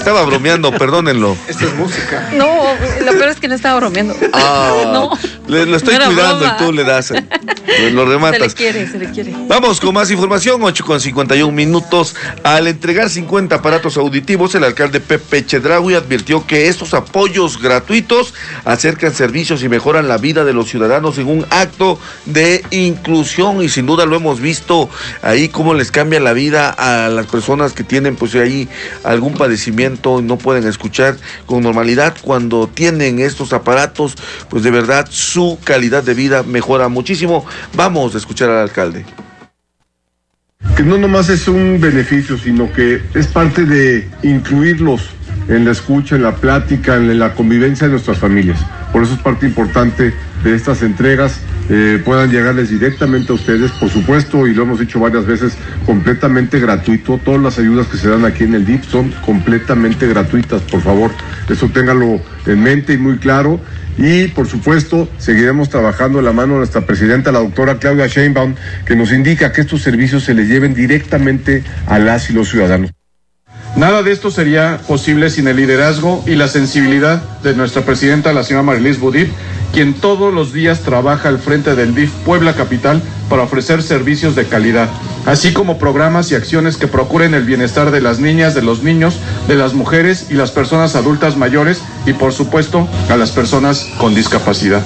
Estaba bromeando, perdónenlo. Esto es música. No, lo peor es que no estaba bromeando. No. Lo estoy cuidando broma. Y tú le das, lo rematas. Se le quiere. Vamos con más información, 8:51. Al entregar 50 aparatos auditivos, el alcalde Pepe Chedraui advirtió que estos apoyos gratuitos acercan servicios y mejoran la vida de los ciudadanos en un acto de inclusión, y sin duda lo hemos visto ahí cómo les cambia la vida a las personas que tienen pues ahí algún padecimiento y no pueden escuchar con normalidad. Cuando tienen estos aparatos, pues de verdad su calidad de vida mejora muchísimo. Vamos a escuchar al alcalde. Que no nomás es un beneficio, sino que es parte de incluirlos en la escucha, en la plática, en la convivencia de nuestras familias. Por eso es parte importante de estas entregas, puedan llegarles directamente a ustedes, por supuesto, y lo hemos dicho varias veces, completamente gratuito. Todas las ayudas que se dan aquí en el DIF son completamente gratuitas, por favor. Eso ténganlo en mente y muy claro. Y, por supuesto, seguiremos trabajando de la mano de nuestra presidenta, la doctora Claudia Sheinbaum, que nos indica que estos servicios se les lleven directamente a las y los ciudadanos. Nada de esto sería posible sin el liderazgo y la sensibilidad de nuestra presidenta, la señora Marilis Budip, quien todos los días trabaja al frente del DIF Puebla Capital para ofrecer servicios de calidad, así como programas y acciones que procuren el bienestar de las niñas, de los niños, de las mujeres y las personas adultas mayores y, por supuesto, a las personas con discapacidad.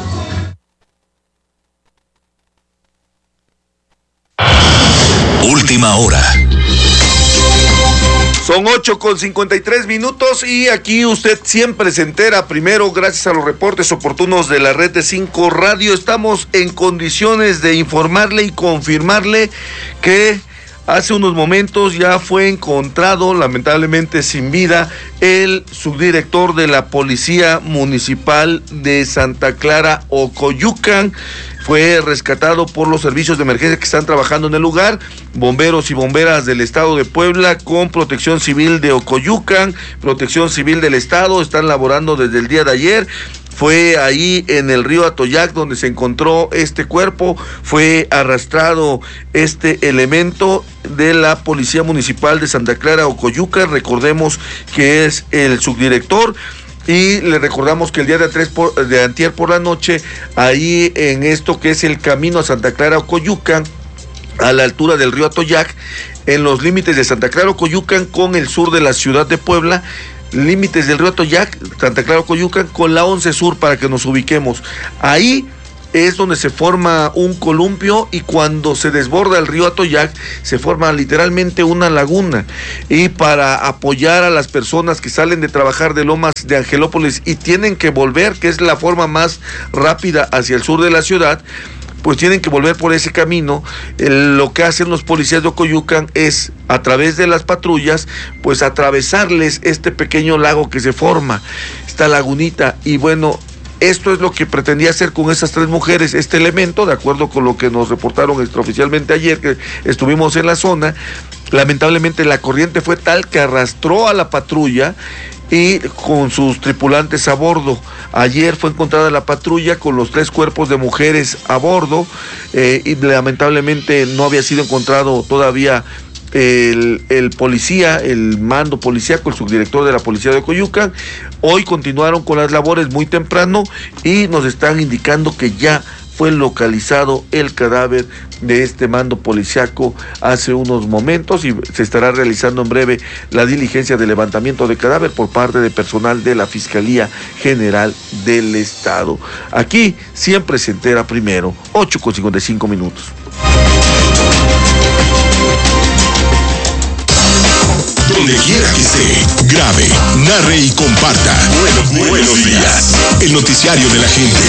Última hora. Son 8:53 y aquí usted siempre se entera primero gracias a los reportes oportunos de la red de 5 Radio. Estamos en condiciones de informarle y confirmarle que hace unos momentos ya fue encontrado lamentablemente sin vida el subdirector de la Policía Municipal de Santa Clara, Ocoyucan. Fue rescatado por los servicios de emergencia que están trabajando en el lugar, bomberos y bomberas del estado de Puebla, con Protección Civil de Ocoyucan, Protección Civil del estado, están laborando desde el día de ayer. Fue ahí en el río Atoyac donde se encontró este cuerpo, fue arrastrado este elemento de la Policía Municipal de Santa Clara, Ocoyucan. Recordemos que es el subdirector. Y le recordamos que el día de antier por la noche, ahí en esto que es el camino a Santa Clara, Ocoyucan, a la altura del río Atoyac, en los límites de Santa Clara, Ocoyucan con el sur de la ciudad de Puebla, límites del río Atoyac, Santa Clara, Ocoyucan con la 11 Sur, para que nos ubiquemos. Ahí es donde se forma un columpio, y cuando se desborda el río Atoyac se forma literalmente una laguna. Y para apoyar a las personas que salen de trabajar de Lomas de Angelópolis y tienen que volver, que es la forma más rápida hacia el sur de la ciudad, pues tienen que volver por ese camino. Lo que hacen los policías de Ocoyucan es, a través de las patrullas, pues atravesarles este pequeño lago que se forma, esta lagunita. Y bueno, esto es lo que pretendía hacer con esas 3 mujeres, este elemento, de acuerdo con lo que nos reportaron extraoficialmente ayer, que estuvimos en la zona. Lamentablemente la corriente fue tal que arrastró a la patrulla y con sus tripulantes a bordo. Ayer fue encontrada la patrulla con los 3 cuerpos de mujeres a bordo, y lamentablemente no había sido encontrado todavía el policía, el mando policíaco, el subdirector de la policía de Ocoyucan. Hoy continuaron con las labores muy temprano y nos están indicando que ya fue localizado el cadáver de este mando policiaco hace unos momentos, y se estará realizando en breve la diligencia de levantamiento de cadáver por parte de personal de la Fiscalía General del Estado. Aquí siempre se entera primero. 8:55. Donde quiera que esté, grabe, narre y comparta. Buenos días. El noticiario de la gente.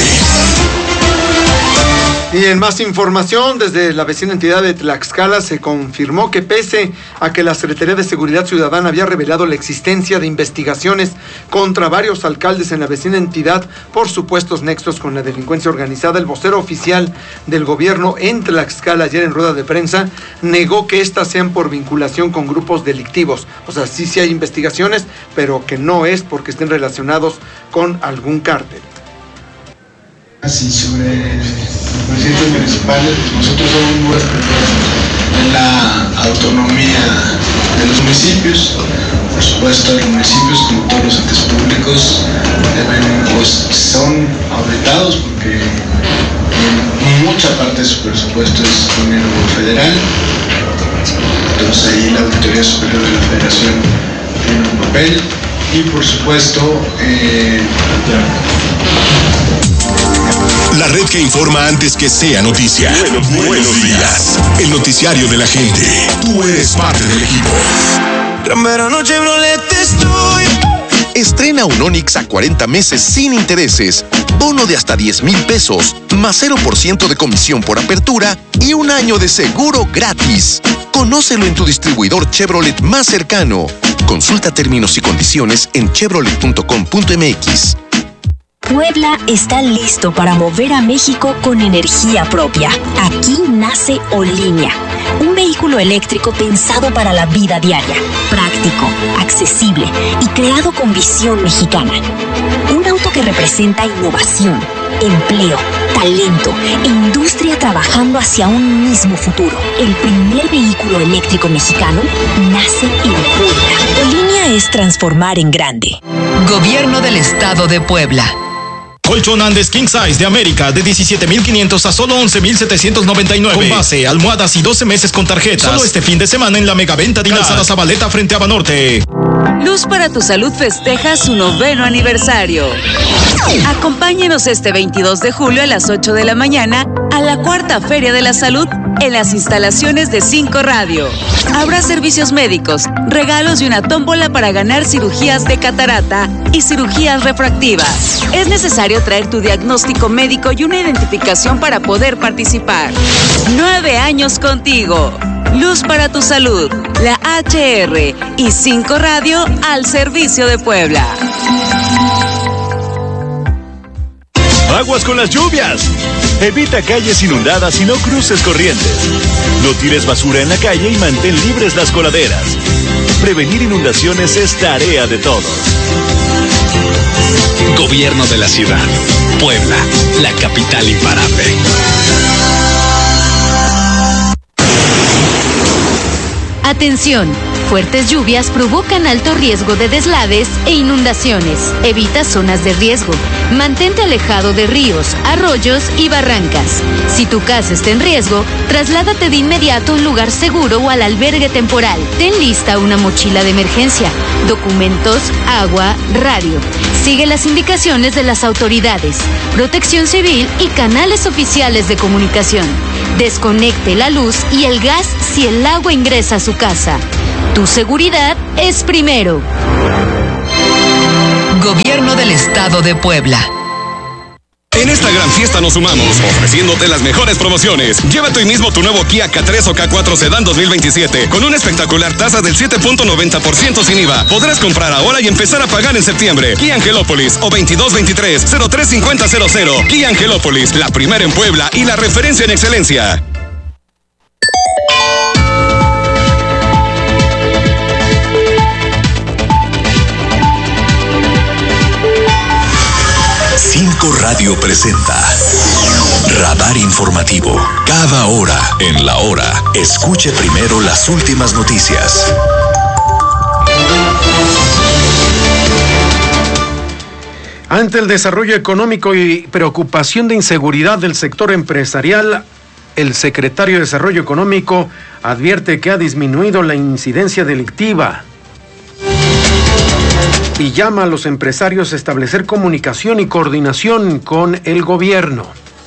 Y en más información, desde la vecina entidad de Tlaxcala se confirmó que pese a que la Secretaría de Seguridad Ciudadana había revelado la existencia de investigaciones contra varios alcaldes en la vecina entidad por supuestos nexos con la delincuencia organizada, el vocero oficial del gobierno en Tlaxcala ayer en rueda de prensa negó que estas sean por vinculación con grupos delictivos. O sea, sí hay investigaciones, pero que no es porque estén relacionados con algún cártel. Así sobre los presidentes municipales, nosotros somos muy respetuosos de la autonomía de los municipios. Por supuesto los municipios, como todos los entes públicos, son auditados porque mucha parte de su presupuesto es dinero federal. Entonces ahí la Auditoría Superior de la Federación tiene un papel y por supuesto la red que informa antes que sea noticia. Buenos días. El noticiario de la gente. Tú eres parte del equipo. Gran verano Chevrolet estoy. Estrena un Onix a 40 meses sin intereses, bono de hasta 10,000 pesos, más 0% de comisión por apertura y un año de seguro gratis. Conócelo en tu distribuidor Chevrolet más cercano. Consulta términos y condiciones en chevrolet.com.mx. Puebla está listo para mover a México con energía propia. Aquí nace Olinea, un vehículo eléctrico pensado para la vida diaria, práctico, accesible y creado con visión mexicana. Un auto que representa innovación, empleo, talento e industria trabajando hacia un mismo futuro. El primer vehículo eléctrico mexicano nace en Puebla. Olinea es transformar en grande. Gobierno del Estado de Puebla. Colchón Andes King Size de América de 17,500 a solo 11,799. Con base, almohadas y 12 meses con tarjetas. Solo este fin de semana en la megaventa de Calzada Zabaleta frente a Banorte. Luz para tu Salud festeja su 9º aniversario. Acompáñenos este 22 de julio a las 8 de la mañana a la 4ª Feria de la Salud en las instalaciones de 5 Radio. Habrá servicios médicos, regalos y una tómbola para ganar cirugías de catarata y cirugías refractivas. Es necesario traer tu diagnóstico médico y una identificación para poder participar. 9 años contigo. Luz para tu Salud, la HR y 5 Radio al servicio de Puebla. Aguas con las lluvias. Evita calles inundadas y no cruces corrientes. No tires basura en la calle y mantén libres las coladeras. Prevenir inundaciones es tarea de todos. Gobierno de la ciudad. Puebla, la capital imparable. Atención, fuertes lluvias provocan alto riesgo de deslaves e inundaciones. Evita zonas de riesgo. Mantente alejado de ríos, arroyos y barrancas. Si tu casa está en riesgo, trasládate de inmediato a un lugar seguro o al albergue temporal. Ten lista una mochila de emergencia, documentos, agua, radio. Sigue las indicaciones de las autoridades, Protección Civil y canales oficiales de comunicación. Desconecte la luz y el gas si el agua ingresa a su casa. Tu seguridad es primero. Gobierno del Estado de Puebla. En esta gran fiesta nos sumamos, ofreciéndote las mejores promociones. Llévate hoy mismo tu nuevo Kia K3 o K4 Sedan 2027, con una espectacular tasa del 7.90% sin IVA. Podrás comprar ahora y empezar a pagar en septiembre. Kia Angelópolis o 2223-035000. Kia Angelópolis, la primera en Puebla y la referencia en excelencia. Radio presenta Radar Informativo. Cada hora en la hora. Escuche primero las últimas noticias. Ante el desarrollo económico y preocupación de inseguridad del sector empresarial, el secretario de Desarrollo Económico advierte que ha disminuido la incidencia delictiva y llama a los empresarios a establecer comunicación y coordinación con el gobierno.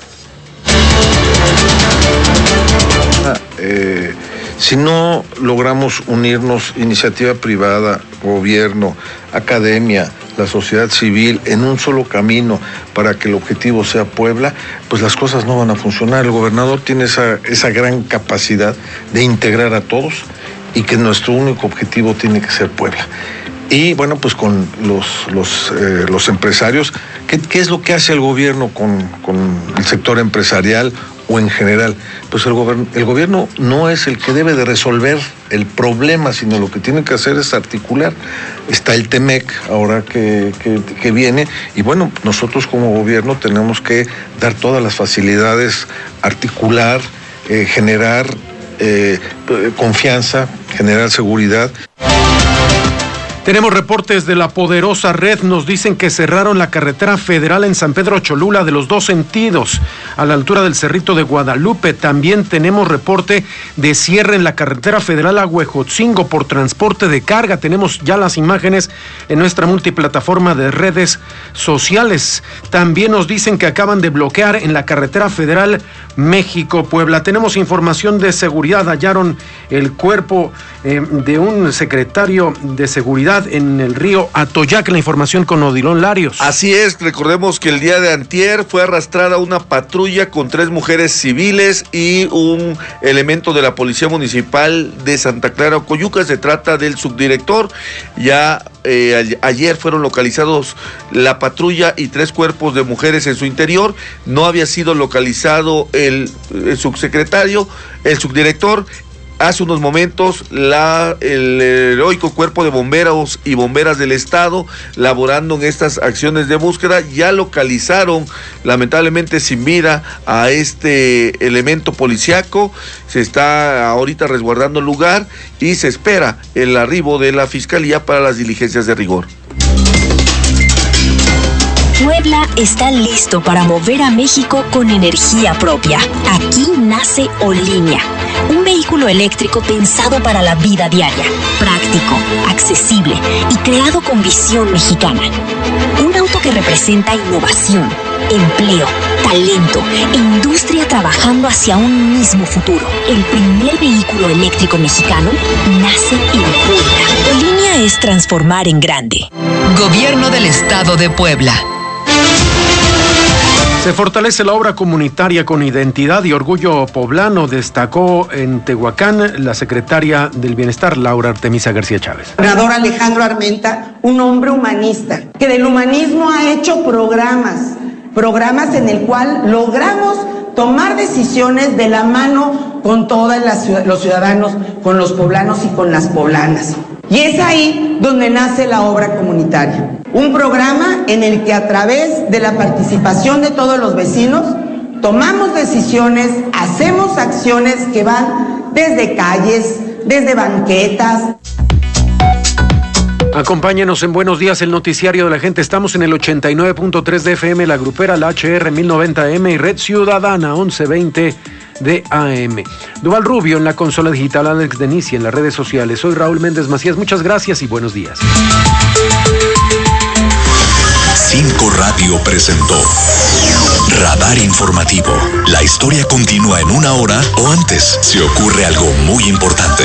Si no logramos unirnos, iniciativa privada, gobierno, academia, la sociedad civil, en un solo camino para que el objetivo sea Puebla, pues las cosas no van a funcionar. El gobernador tiene esa gran capacidad de integrar a todos y que nuestro único objetivo tiene que ser Puebla. Y bueno, pues con los empresarios, ¿qué es lo que hace el gobierno con el sector empresarial o en general? Pues el gobierno no es el que debe de resolver el problema, sino lo que tiene que hacer es articular. Está el TEMEC ahora que viene, y bueno, nosotros como gobierno tenemos que dar todas las facilidades, articular, generar confianza, generar seguridad. Tenemos reportes de la poderosa red. Nos dicen que cerraron la carretera federal en San Pedro Cholula de los dos sentidos, a la altura del Cerrito de Guadalupe. También tenemos reporte de cierre en la carretera federal a Huejotzingo por transporte de carga. Tenemos ya las imágenes en nuestra multiplataforma de redes sociales. También nos dicen que acaban de bloquear en la carretera federal México-Puebla. Tenemos información de seguridad. Hallaron el cuerpo de un secretario de seguridad en el río Atoyac. La información con Odilon Larios. Así es, recordemos que el día de antier fue arrastrada una patrulla con 3 mujeres civiles y un elemento de la Policía Municipal de Santa Clara Ocoyuca. Se trata del subdirector. Ya ayer fueron localizados la patrulla y 3 cuerpos de mujeres en su interior. No había sido localizado el subsecretario, el subdirector. Hace unos momentos el heroico cuerpo de bomberos y bomberas del estado, laborando en estas acciones de búsqueda, ya localizaron lamentablemente sin vida a este elemento policiaco. Se está ahorita resguardando el lugar y se espera el arribo de la fiscalía para las diligencias de rigor. Puebla está listo para mover a México con energía propia. Aquí nace Olínea, un vehículo eléctrico pensado para la vida diaria, práctico, accesible y creado con visión mexicana. Un auto que representa innovación, empleo, talento e industria trabajando hacia un mismo futuro. El primer vehículo eléctrico mexicano nace en Puebla. Olínea es transformar en grande. Gobierno del Estado de Puebla. Se fortalece la obra comunitaria con identidad y orgullo poblano, destacó en Tehuacán la secretaria del Bienestar, Laura Artemisa García Chávez. El gobernador Alejandro Armenta, un hombre humanista, que del humanismo ha hecho programas en el cual logramos tomar decisiones de la mano con todos los ciudadanos, con los poblanos y con las poblanas. Y es ahí donde nace la obra comunitaria. Un programa en el que a través de la participación de todos los vecinos tomamos decisiones, hacemos acciones que van desde calles, desde banquetas. Acompáñenos en Buenos Días, el noticiario de la gente. Estamos en el 89.3 de FM, la grupera, la HR 1090M y Red Ciudadana 1120 de AM. Duval Rubio en la consola digital, Alex Denisi en las redes sociales. Soy Raúl Méndez Macías. Muchas gracias y buenos días. 5 Radio presentó Radar Informativo. La historia continúa en 1 hora o antes si ocurre algo muy importante.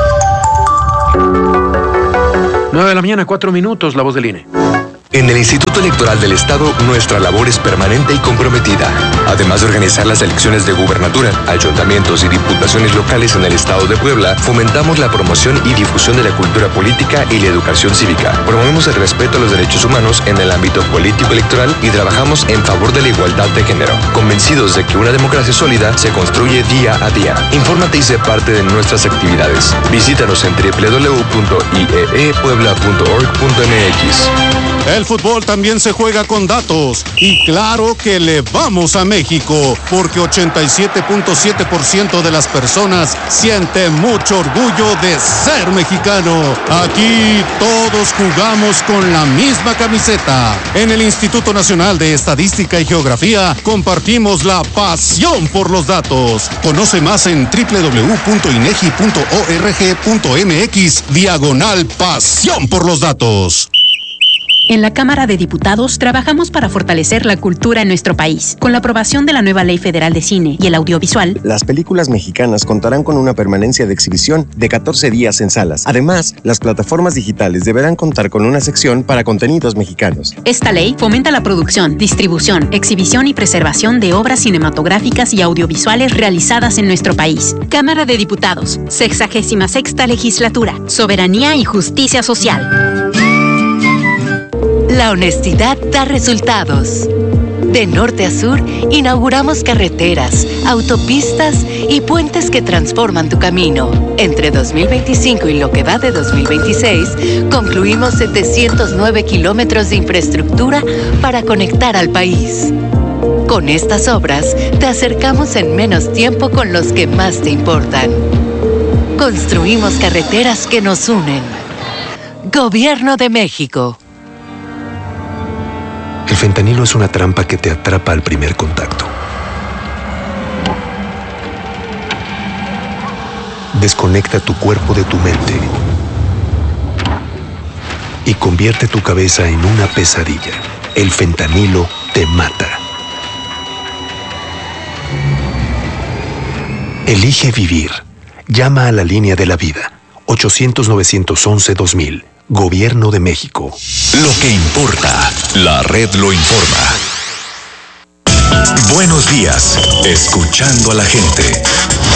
9 de la mañana, 4 minutos, la voz del INE. En el Instituto Electoral del Estado, nuestra labor es permanente y comprometida. Además de organizar las elecciones de gubernatura, ayuntamientos y diputaciones locales en el Estado de Puebla, fomentamos la promoción y difusión de la cultura política y la educación cívica. Promovemos el respeto a los derechos humanos en el ámbito político electoral y trabajamos en favor de la igualdad de género, convencidos de que una democracia sólida se construye día a día. Infórmate y sé parte de nuestras actividades. Visítanos en www.ieepuebla.org.mx. El fútbol también se juega con datos y claro que le vamos a México porque 87.7% de las personas sienten mucho orgullo de ser mexicano. Aquí todos jugamos con la misma camiseta. En el Instituto Nacional de Estadística y Geografía compartimos la pasión por los datos. Conoce más en www.inegi.org.mx/pasión por los datos. En la Cámara de Diputados trabajamos para fortalecer la cultura en nuestro país. Con la aprobación de la nueva Ley Federal de Cine y el Audiovisual, las películas mexicanas contarán con una permanencia de exhibición de 14 días en salas. Además, las plataformas digitales deberán contar con una sección para contenidos mexicanos. Esta ley fomenta la producción, distribución, exhibición y preservación de obras cinematográficas y audiovisuales realizadas en nuestro país. Cámara de Diputados, 66ª Legislatura, Soberanía y Justicia Social. La honestidad da resultados. De norte a sur, inauguramos carreteras, autopistas y puentes que transforman tu camino. Entre 2025 y lo que va de 2026, concluimos 709 kilómetros de infraestructura para conectar al país. Con estas obras, te acercamos en menos tiempo con los que más te importan. Construimos carreteras que nos unen. Gobierno de México. El fentanilo es una trampa que te atrapa al primer contacto. Desconecta tu cuerpo de tu mente y convierte tu cabeza en una pesadilla. El fentanilo te mata. Elige vivir. Llama a la línea de la vida. 800-911-2000. Gobierno de México. Lo que importa, la red lo informa. Buenos días, escuchando a la gente.